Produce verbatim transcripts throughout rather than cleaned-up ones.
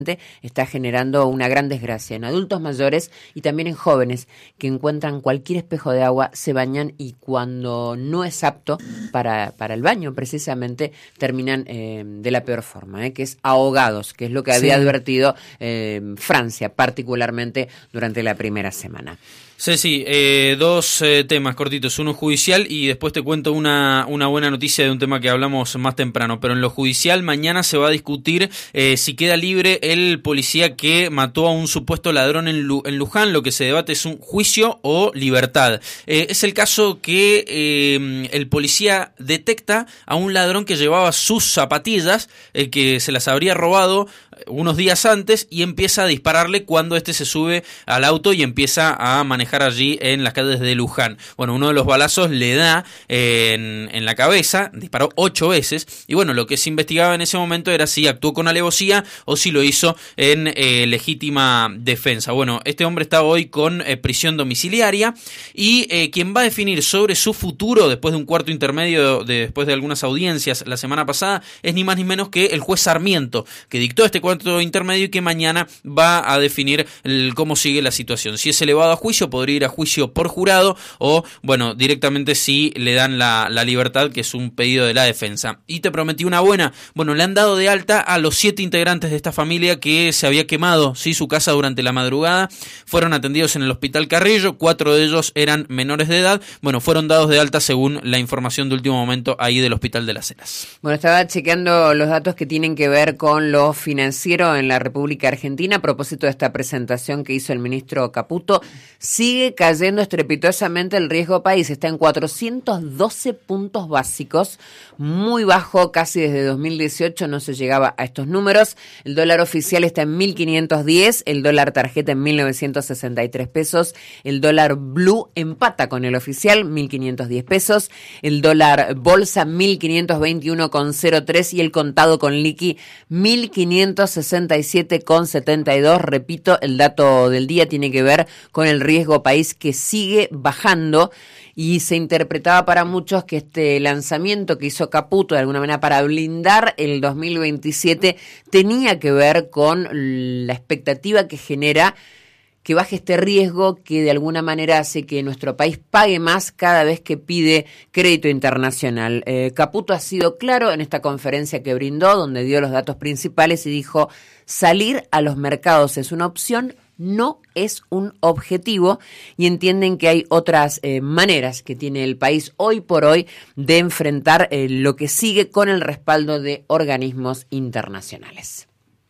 está generando una gran desgracia en adultos mayores y también en jóvenes que encuentran cualquier espejo de agua, se bañan y cuando no es apto para, para el baño precisamente terminan eh, de la peor forma, eh, que es ahogados, que es lo que había sí. advertido eh, Francia particularmente durante la primera semana. Ceci, eh, dos eh, temas cortitos, uno judicial y después te cuento una, una buena noticia de un tema que hablamos más temprano, pero en lo judicial mañana se va a discutir eh, si queda libre el policía que mató a un supuesto ladrón en, Lu- en Luján. Lo que se debate es un juicio o libertad. Eh, es el caso que eh, el policía detecta a un ladrón que llevaba sus zapatillas, eh, que se las habría robado unos días antes, y empieza a dispararle cuando este se sube al auto y empieza a manejar allí en las calles de Luján. Bueno, uno de los balazos le da eh, en, en la cabeza, disparó ocho veces, y bueno, lo que se investigaba en ese momento era si actuó con alevosía o si lo hizo en eh, legítima defensa. Bueno, este hombre está hoy con eh, prisión domiciliaria, y eh, quien va a definir sobre su futuro después de un cuarto intermedio, de, después de algunas audiencias la semana pasada, es ni más ni menos que el juez Sarmiento, que dictó este cuarto intermedio y que mañana va a definir el, cómo sigue la situación. Si es elevado a juicio, podría ir a juicio por jurado o, bueno, directamente si le dan la, la libertad, que es un pedido de la defensa. Y te prometí una buena. Bueno, le han dado de alta a los siete integrantes de esta familia que se había quemado, ¿sí?, su casa durante la madrugada. Fueron atendidos en el Hospital Carrillo, cuatro de ellos eran menores de edad. Bueno, fueron dados de alta según la información de último momento ahí del Hospital de las Heras. Bueno, estaba chequeando los datos que tienen que ver con lo financiero en la República Argentina a propósito de esta presentación que hizo el ministro Caputo. Sigue cayendo estrepitosamente el riesgo país, está en cuatrocientos doce puntos básicos, muy bajo, casi desde dos mil dieciocho no se llegaba a estos números. El dólar oficial está en mil quinientos diez, el dólar tarjeta en mil novecientos sesenta y tres pesos, el dólar blue empata con el oficial, mil quinientos diez pesos, el dólar bolsa mil quinientos veintiuno con cero tres y el contado con liqui mil quinientos sesenta y siete con setenta y dos. Repito, el dato del día tiene que ver con el riesgo país que sigue bajando, y se interpretaba para muchos que este lanzamiento que hizo Caputo de alguna manera para blindar el dos mil veintisiete tenía que ver con la expectativa que genera que baje este riesgo, que de alguna manera hace que nuestro país pague más cada vez que pide crédito internacional. Eh, Caputo ha sido claro en esta conferencia que brindó, donde dio los datos principales y dijo: salir a los mercados es una opción, no es un objetivo, y entienden que hay otras eh, maneras que tiene el país hoy por hoy de enfrentar eh, lo que sigue con el respaldo de organismos internacionales.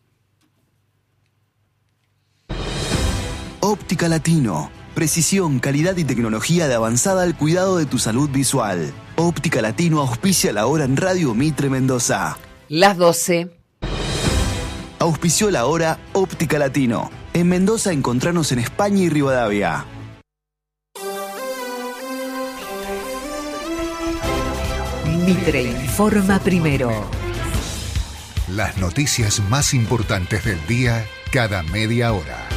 Óptica Latino. Precisión, calidad y tecnología de avanzada al cuidado de tu salud visual. Óptica Latino auspicia la hora en Radio Mitre Mendoza. Las doce. Auspició la hora Óptica Latino. En Mendoza encontranos en España y Rivadavia. Mitre informa primero. Las noticias más importantes del día cada media hora.